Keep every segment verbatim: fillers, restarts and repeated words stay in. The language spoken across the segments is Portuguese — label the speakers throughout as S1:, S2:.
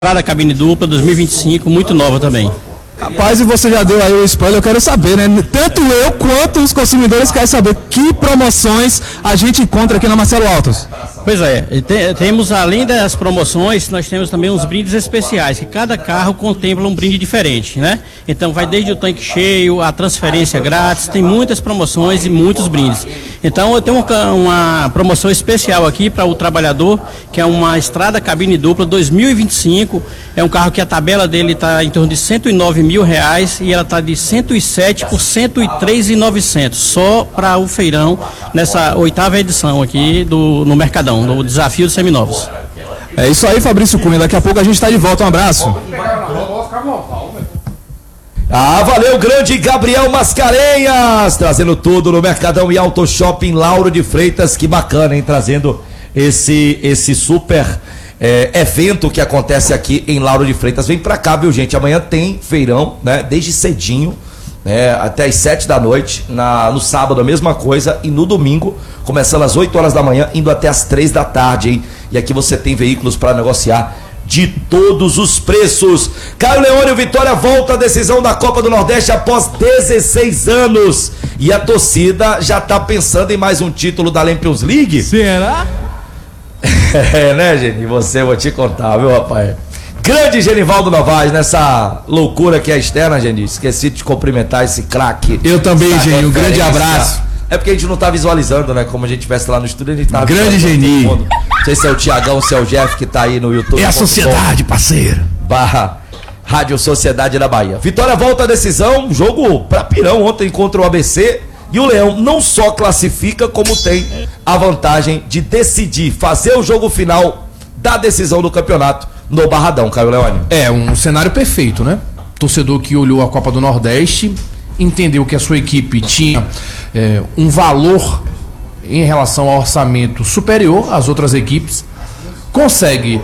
S1: da cabine dupla dois mil e vinte e cinco, muito nova também.
S2: Rapaz, e você já deu aí o spoiler, eu quero saber, né? Tanto eu quanto os consumidores querem saber que promoções a gente encontra aqui na Marcelo Autos.
S1: Pois é, te, temos além das promoções, nós temos também uns brindes especiais, que cada carro contempla um brinde diferente, né? Então vai desde o tanque cheio, a transferência grátis, tem muitas promoções e muitos brindes. Então eu tenho uma, uma promoção especial aqui para o trabalhador, que é uma Estrada cabine dupla dois mil e vinte e cinco, é um carro que a tabela dele está em torno de cento e nove mil reais e ela está de cento e sete por cento e três mil e novecentos, só para o feirão, nessa oitava edição aqui do, no Mercadão, no Desafio dos Seminovos.
S2: É isso aí, Fabrício Cunha, daqui a pouco a gente está de volta, um abraço.
S3: Ah, valeu, grande Gabriel Mascarenhas, trazendo tudo no Mercadão e Auto Shopping Lauro de Freitas, que bacana, hein, trazendo esse, esse super é, evento que acontece aqui em Lauro de Freitas. Vem pra cá, viu, gente, amanhã tem feirão, né, desde cedinho, né, até às sete da noite, na, no sábado a mesma coisa, e no domingo, começando às oito horas da manhã, indo até às três da tarde, hein, e aqui você tem veículos para negociar de todos os preços. Caio Leônio, Vitória volta à decisão da Copa do Nordeste após dezesseis anos. E a torcida já tá pensando em mais um título da Lampions League.
S2: Será?
S3: É, né, Geni? Você, vou te contar, viu, rapaz? Grande Genivaldo Novaes, nessa loucura que é externa, Geni. Esqueci de te cumprimentar esse craque.
S2: Eu também, Geni. Um grande abraço.
S3: É porque a gente não tá visualizando, né? Como a gente estivesse lá no estúdio, a gente tá...
S2: Grande Geni.
S3: Não sei se é o Tiagão, se é o Jeff que tá aí no YouTube.
S2: É a sociedade, parceiro.
S3: Barra Rádio Sociedade da Bahia. Vitória volta à decisão, jogo pra pirão ontem contra o A B C. E o Leão não só classifica, como tem a vantagem de decidir, fazer o jogo final da decisão do campeonato no Barradão, Caio Leônio.
S4: É, um cenário perfeito, né? Torcedor que olhou a Copa do Nordeste, entendeu que a sua equipe tinha é, um valor em relação ao orçamento superior às outras equipes, consegue,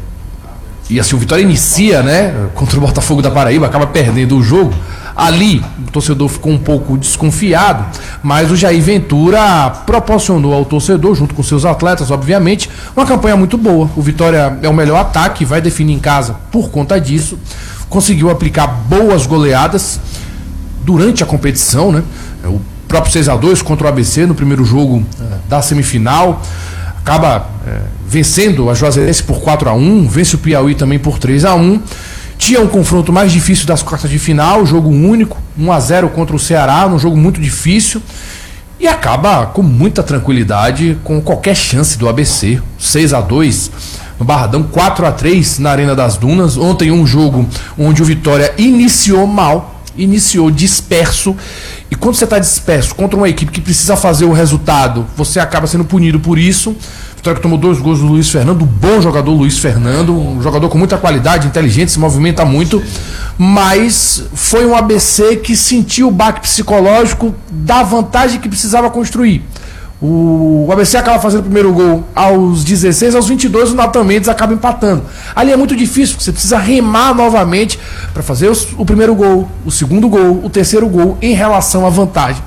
S4: e assim o Vitória inicia, né, contra o Botafogo da Paraíba, acaba perdendo o jogo. Ali o torcedor ficou um pouco desconfiado, mas o Jair Ventura proporcionou ao torcedor, junto com seus atletas, obviamente, uma campanha muito boa. O Vitória é o melhor ataque, vai definir em casa por conta disso, conseguiu aplicar boas goleadas durante a competição, né? O próprio seis a dois contra o A B C no primeiro jogo é, da semifinal, acaba é, vencendo a Juazeirense por quatro a um, vence o Piauí também por três a um. Tinha um confronto mais difícil das quartas de final, jogo único, um a zero contra o Ceará, um jogo muito difícil, e acaba com muita tranquilidade com qualquer chance do A B C, seis a dois no Barradão, quatro a três na Arena das Dunas. Ontem um jogo onde o Vitória iniciou mal, iniciou disperso, e quando você está disperso contra uma equipe que precisa fazer o resultado, você acaba sendo punido por isso. Vitória que tomou dois gols do Luiz Fernando, um bom jogador Luiz Fernando, um jogador com muita qualidade, inteligente, se movimenta muito, mas foi um A B C que sentiu o baque psicológico da vantagem que precisava construir. O A B C acaba fazendo o primeiro gol aos dezesseis, aos vinte e dois o Natan Mendes acaba empatando. Ali é muito difícil, porque você precisa remar novamente para fazer os, o primeiro gol, o segundo gol, o terceiro gol em relação à vantagem.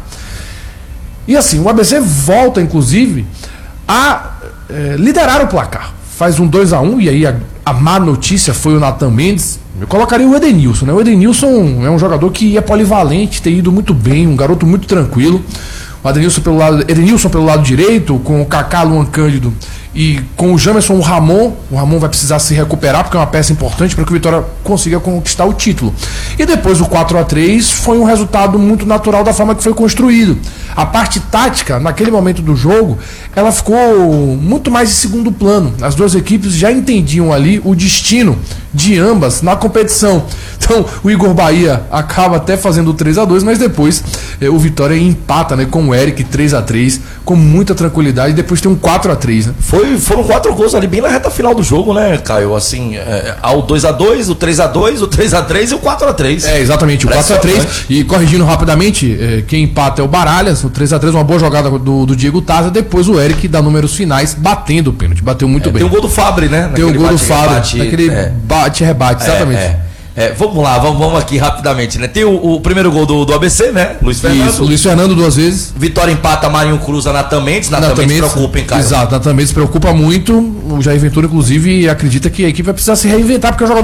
S4: E assim, o A B C volta inclusive a é, liderar o placar. Faz um dois a um, e aí a, a má notícia foi o Natan Mendes. Eu colocaria o Edenilson, né? O Edenilson é um jogador que é polivalente, tem ido muito bem, um garoto muito tranquilo. O Edenilson pelo lado, Edenilson pelo lado direito, com o Kaká, Luan Cândido e com o Jamerson, o Ramon. O Ramon vai precisar se recuperar, porque é uma peça importante para que o Vitória consiga conquistar o título. E depois o quatro a três foi um resultado muito natural da forma que foi construído. A parte tática, naquele momento do jogo, ela ficou muito mais em segundo plano. As duas equipes já entendiam ali o destino de ambas na competição. Então o Igor Bahia acaba até fazendo o três a dois, mas depois eh, o Vitória empata, né, com o Eric três a três com muita tranquilidade, e depois tem um quatro a três, né?
S3: Foi, foram quatro gols ali bem na reta final do jogo, né, Caio? Assim, é, ao dois a dois, o três a dois, o três a três e o quatro a três.
S4: É, exatamente, o quatro a três. E corrigindo rapidamente, eh, quem empata é o Baralhas, o três a três, uma boa jogada do, do Diego Taza. Depois o Eric dá números finais batendo o pênalti, bateu muito
S3: é,
S4: bem.
S3: Tem o gol do Fabre, né?
S4: Tem o gol do Fabre,
S3: rebate,
S4: naquele
S3: é.
S4: bate-rebate, exatamente.
S3: É, é. É, vamos lá, vamos, vamos aqui rapidamente, né? Tem o, o primeiro gol do, do A B C, né? Luiz Fernando.
S4: Isso, Luiz Fernando duas vezes.
S3: Vitória empata, Marinho cruza, Natan Mendes. Natan Mendes preocupa, hein, cara?
S4: Exato, Natan Mendes preocupa muito. O Jair Ventura, inclusive, acredita que a equipe vai precisar se reinventar, porque o jogador